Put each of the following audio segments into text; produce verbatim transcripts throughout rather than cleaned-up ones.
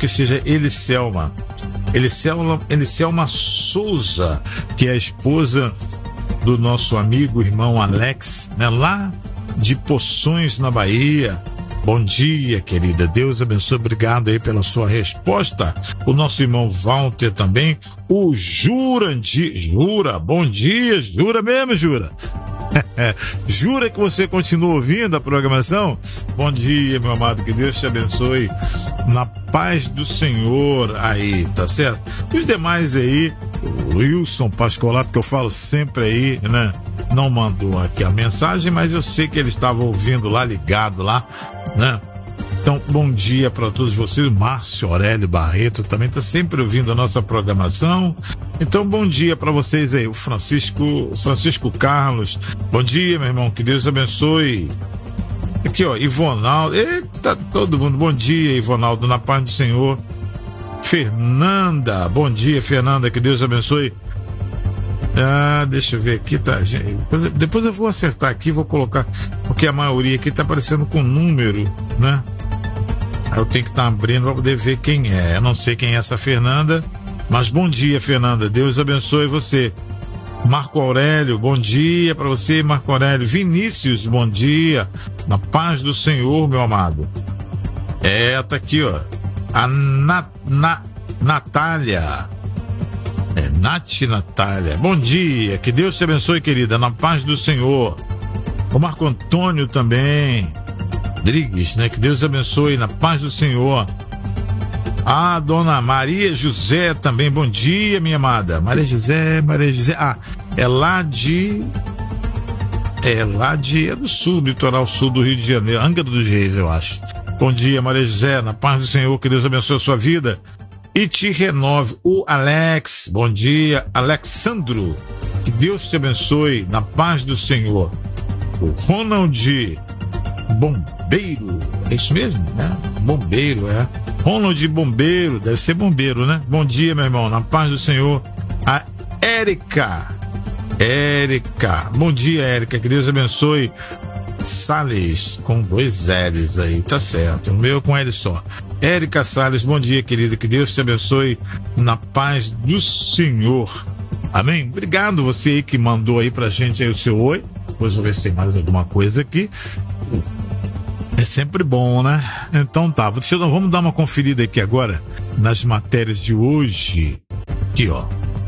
que seja Eliselma. Eliselma, Eliselma Souza, que é a esposa do nosso amigo, irmão Alex, né, lá de Poções, na Bahia. Bom dia, querida. Deus abençoe. Obrigado aí pela sua resposta. O nosso irmão Walter também. O Jurandir. Jura. Bom dia. Jura mesmo, Jura? Jura que você continua ouvindo a programação? Bom dia, meu amado. Que Deus te abençoe. Na paz do Senhor aí, tá certo? Os demais aí, o Wilson Pascolato, que eu falo sempre aí, né? Não mandou aqui a mensagem, mas eu sei que ele estava ouvindo lá, ligado lá, né? Então, bom dia para todos vocês. Márcio Aurélio Barreto também está sempre ouvindo a nossa programação. Então, bom dia para vocês aí. O Francisco, Francisco Carlos. Bom dia, meu irmão. Que Deus abençoe. Aqui, ó, Ivonaldo. Eita, todo mundo. Bom dia, Ivonaldo. Na paz do Senhor. Fernanda. Bom dia, Fernanda. Que Deus abençoe. Ah, deixa eu ver aqui, tá, gente. Depois, depois eu vou acertar aqui, vou colocar, porque a maioria aqui tá aparecendo com número, né? Aí eu tenho que estar tá abrindo para poder ver quem é. Eu não sei quem é essa Fernanda, mas bom dia, Fernanda. Deus abençoe você. Marco Aurélio, bom dia para você, Marco Aurélio. Vinícius, bom dia. Na paz do Senhor, meu amado. É, tá aqui, ó. A Na, Na, Natália. É, Nath Natália. Bom dia, que Deus te abençoe, querida, na paz do Senhor. O Marco Antônio também. Rodrigues, né? Que Deus abençoe, na paz do Senhor. A dona Maria José também, bom dia, minha amada. Maria José, Maria José. Ah, é lá de. É lá de. É do sul, litoral sul do Rio de Janeiro, Angra dos Reis, eu acho. Bom dia, Maria José, na paz do Senhor, que Deus abençoe a sua vida. E te renove. O Alex, bom dia, Alexandro, que Deus te abençoe, na paz do Senhor. O Ronald Bombeiro, é isso mesmo, né? Bombeiro, é. Ronald Bombeiro, deve ser bombeiro, né? Bom dia, meu irmão, na paz do Senhor. A Érica, Érica, bom dia, Érica, que Deus abençoe. Salles, com dois L's aí, tá certo, o meu com L só. Érica Salles, bom dia, querida, que Deus te abençoe na paz do Senhor. Amém? Obrigado você aí que mandou aí pra gente aí o seu oi. Depois eu vou ver se tem mais alguma coisa aqui. É sempre bom, né? Então tá, deixa eu, vamos dar uma conferida aqui agora nas matérias de hoje. Aqui, ó.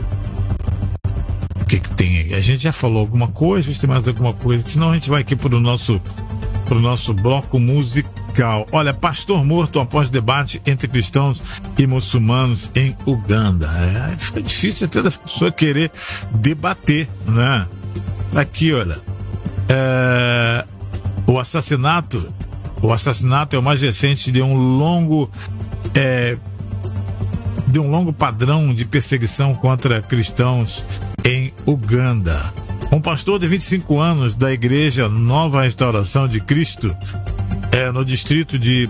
O que que tem aí? A gente já falou alguma coisa, vê se tem mais alguma coisa, senão a gente vai aqui pro nosso, pro nosso bloco musical. Olha, pastor morto após debate entre cristãos e muçulmanos em Uganda. É, fica difícil até da pessoa querer debater, né? Aqui, olha, é, o assassinato, o assassinato é o mais recente de um longo, é, de um longo padrão de perseguição contra cristãos em Uganda. Um pastor de vinte e cinco anos da Igreja Nova Restauração de Cristo, é, no distrito de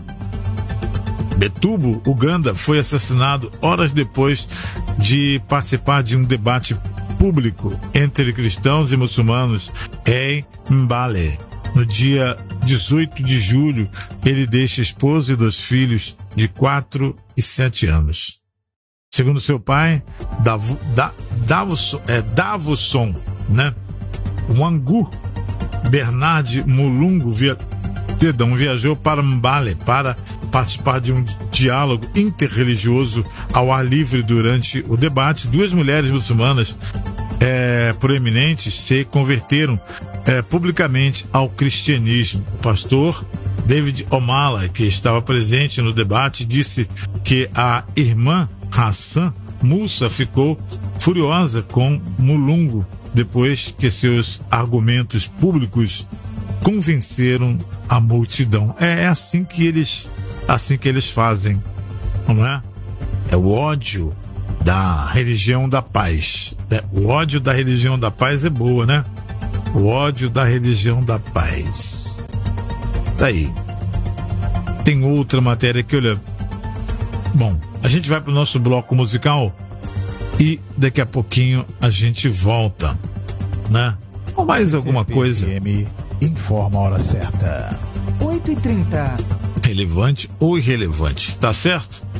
Betubo, Uganda, foi assassinado horas depois de participar de um debate público entre cristãos e muçulmanos em Mbale. No dia dezoito de julho, ele deixa esposa e dois filhos de quatro e sete anos. Segundo seu pai, Dav, da, Davos, é, Davosson, né? Wangu Bernard Mulungu via, perdão, viajou para Mbale para participar de um diálogo interreligioso ao ar livre durante o debate. Duas mulheres muçulmanas é, proeminentes se converteram é, publicamente ao cristianismo. O pastor David Omala, que estava presente no debate, disse que a irmã Hassan Musa ficou furiosa com Mulungu depois que seus argumentos públicos convenceram a multidão. É assim que eles, assim que eles fazem, não é? É o ódio da religião da paz. É, o ódio da religião da paz é boa, né? O ódio da religião da paz. Daí. Tem outra matéria que, olha... Bom, a gente vai para o nosso bloco musical e daqui a pouquinho a gente volta, né? Ou mais alguma coisa. Informa a hora certa. oito e trinta. Relevante ou irrelevante, tá certo?